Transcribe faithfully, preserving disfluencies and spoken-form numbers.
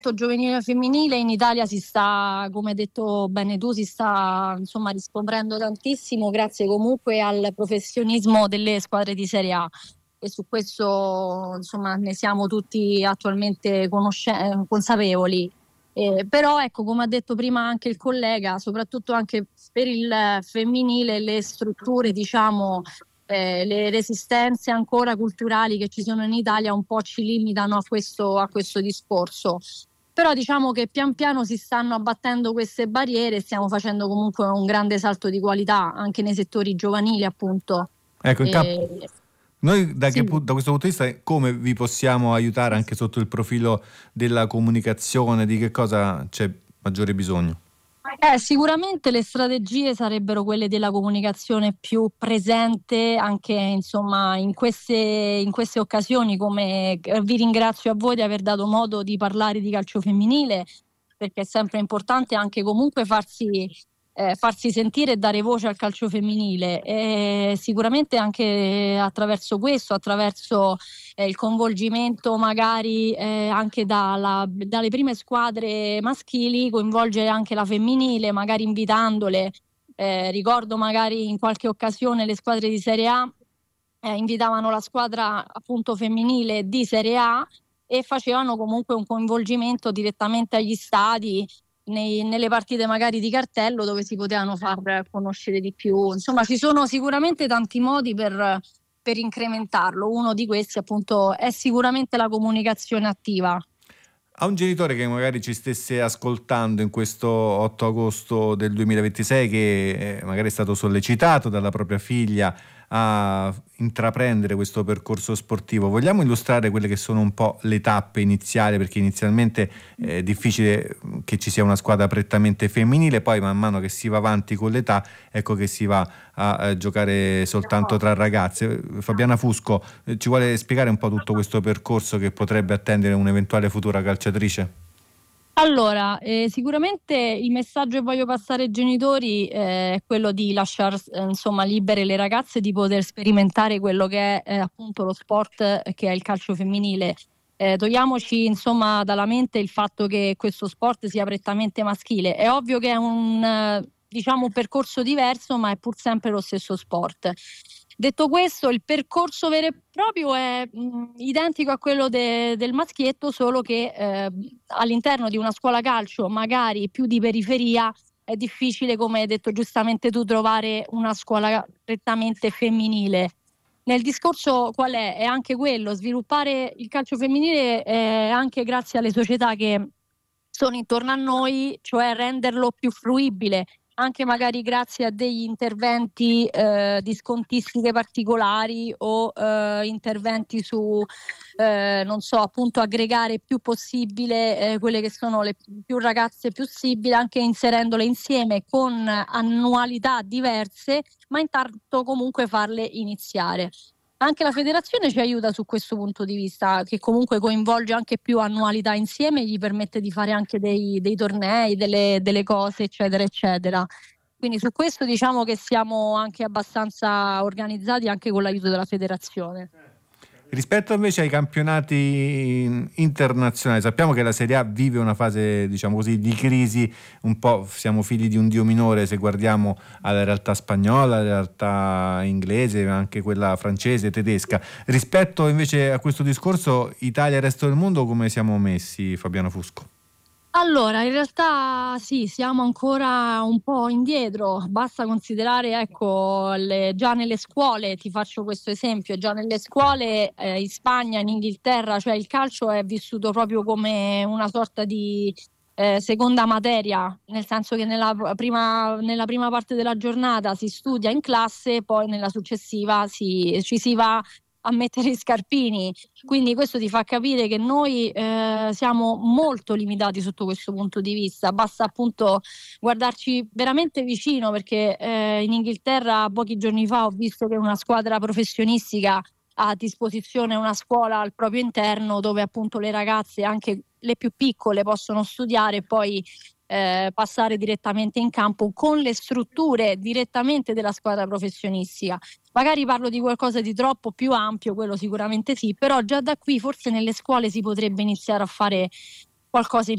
giovanile femminile in Italia si sta, come hai detto bene tu, si sta insomma riscoprendo tantissimo grazie comunque al professionismo delle squadre di Serie A, e su questo insomma ne siamo tutti attualmente conosce- consapevoli. Eh, però ecco, come ha detto prima anche il collega, soprattutto anche per il femminile le strutture, diciamo, eh, le resistenze ancora culturali che ci sono in Italia un po' ci limitano a questo, a questo discorso. Però diciamo che pian piano si stanno abbattendo queste barriere e stiamo facendo comunque un grande salto di qualità anche nei settori giovanili, appunto. Ecco, in campo, E, noi da, che, sì. pu- da questo punto di vista come vi possiamo aiutare anche sotto il profilo della comunicazione, di che cosa c'è maggiore bisogno? Eh, sicuramente le strategie sarebbero quelle della comunicazione più presente anche insomma in queste, in queste occasioni, come eh, vi ringrazio a voi di aver dato modo di parlare di calcio femminile, perché è sempre importante anche comunque farsi, eh, farsi sentire e dare voce al calcio femminile, e sicuramente anche attraverso questo, attraverso eh, il coinvolgimento magari eh, anche dalla, dalle prime squadre maschili, coinvolgere anche la femminile, magari invitandole. Eh, ricordo magari in qualche occasione le squadre di Serie A eh, invitavano la squadra appunto femminile di Serie A e facevano comunque un coinvolgimento direttamente agli stadi, nei- nelle partite magari di cartello dove si potevano far conoscere di più. Insomma, ci sono sicuramente tanti modi per, per incrementarlo. Uno di questi appunto è sicuramente la comunicazione attiva. A un genitore che magari ci stesse ascoltando in questo otto agosto del duemilaventisei, che eh, magari è stato sollecitato dalla propria figlia a intraprendere questo percorso sportivo, vogliamo illustrare quelle che sono un po' le tappe iniziali, perché inizialmente è difficile che ci sia una squadra prettamente femminile, poi man mano che si va avanti con l'età, ecco che si va a, a giocare soltanto tra ragazze. Fabiana Fusco, eh, ci vuole spiegare un po' tutto questo percorso che potrebbe attendere un'eventuale futura calciatrice? Allora, eh, sicuramente il messaggio che voglio passare ai genitori eh, è quello di lasciare insomma libere le ragazze di poter sperimentare quello che è eh, appunto lo sport eh, che è il calcio femminile. Eh, togliamoci insomma dalla mente il fatto che questo sport sia prettamente maschile. È ovvio che è un eh, diciamo un percorso diverso, ma è pur sempre lo stesso sport. Detto questo, il percorso vero e proprio è mh, identico a quello de- del maschietto, solo che eh, all'interno di una scuola calcio, magari più di periferia, è difficile, come hai detto giustamente tu, trovare una scuola prettamente femminile. Nel discorso qual è? È anche quello, sviluppare il calcio femminile eh, anche grazie alle società che sono intorno a noi, cioè renderlo più fruibile, anche magari grazie a degli interventi eh, di scontistiche particolari o eh, interventi su, eh, non so, appunto aggregare più possibile eh, quelle che sono le più ragazze possibili, anche inserendole insieme con annualità diverse, ma intanto comunque farle iniziare. Anche la federazione ci aiuta su questo punto di vista, che comunque coinvolge anche più annualità insieme, gli permette di fare anche dei, dei tornei, delle, delle cose, eccetera, eccetera. Quindi su questo diciamo che siamo anche abbastanza organizzati anche con l'aiuto della federazione. Rispetto invece ai campionati internazionali, sappiamo che la Serie A vive una fase, diciamo così, di crisi, un po' siamo figli di un dio minore se guardiamo alla realtà spagnola, alla realtà inglese, anche quella francese, tedesca. Rispetto invece a questo discorso, Italia e il resto del mondo, come siamo messi, Fabiano Fusco? Allora, in realtà sì, siamo ancora un po' indietro, basta considerare, ecco, le- già nelle scuole, ti faccio questo esempio, già nelle scuole eh, in Spagna, in Inghilterra, cioè il calcio è vissuto proprio come una sorta di eh, seconda materia, nel senso che nella prima, nella prima parte della giornata si studia in classe, poi nella successiva si- ci si va a mettere i scarpini. Quindi questo ti fa capire che noi eh, siamo molto limitati sotto questo punto di vista. Basta appunto guardarci veramente vicino, perché eh, in Inghilterra pochi giorni fa ho visto che una squadra professionistica ha a disposizione una scuola al proprio interno dove appunto le ragazze, anche le più piccole, possono studiare e poi eh, passare direttamente in campo con le strutture direttamente della squadra professionistica. Magari parlo di qualcosa di troppo più ampio, quello sicuramente sì, però già da qui forse nelle scuole si potrebbe iniziare a fare qualcosa in